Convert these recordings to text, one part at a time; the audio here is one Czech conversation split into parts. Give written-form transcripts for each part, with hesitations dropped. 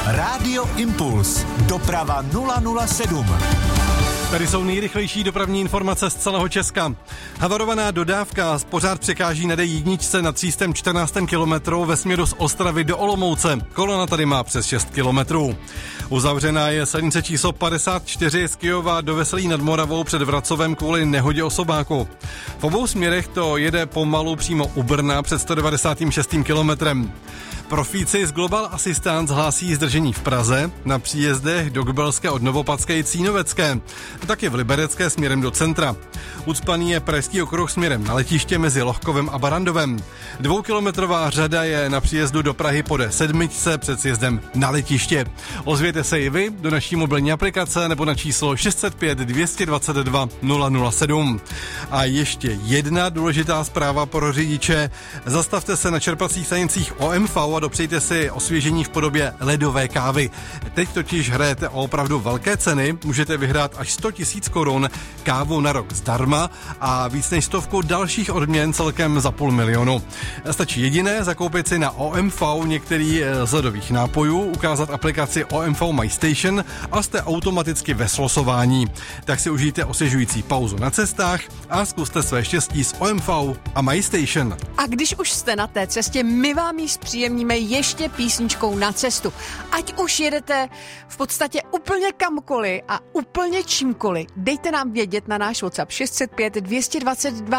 Rádio Impuls. Doprava 007. Tady jsou nejrychlejší dopravní informace z celého Česka. Havarovaná dodávka pořád překáží na D1 na 314. kilometru ve směru z Ostravy do Olomouce. Kolona tady má přes 6 kilometrů. Uzavřená je silnice číslo 54 z Kyjova do Veselí nad Moravou před Vracovem kvůli nehodě osobáku. V obou směrech to jede pomalu přímo u Brna před 196. kilometrem. Profíci z Global Assistance hlásí zdržení v Praze, na příjezdech do Gbelské od Novopatské i Cínovecké, taky v Liberecké směrem do centra. Ucpaný je pražský okruh směrem na letiště mezi Lohkovem a Barandovem. 2kilometrová řada je na příjezdu do Prahy po D7 před sjezdem na letiště. Ozvěte se i vy do naší mobilní aplikace nebo na číslo 605 222 007. A ještě jedna důležitá zpráva pro řidiče. Zastavte se na čerpacích stanicích OMV a dopřejte si osvěžení v podobě ledové kávy. Teď totiž hrajete o opravdu velké ceny, můžete vyhrát až 100 000 korun, kávu na rok zdarma a víc než 100 dalších odměn celkem za 500 000. Stačí jediné, zakoupit si na OMV některý z ledových nápojů, ukázat aplikaci OMV MyStation a jste automaticky ve slosování. Tak si užijte osvěžující pauzu na cestách a zkuste své štěstí s OMV a MyStation. A když už jste na té cestě, my vám ji zpříjemníme ještě písničkou na cestu. Ať už jedete v podstatě úplně kamkoliv a úplně čímkoliv, dejte nám vědět na náš WhatsApp 605 222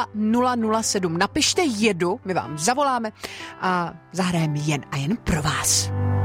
007. Napište jedu, my vám zavoláme a zahrajeme jen a jen pro vás.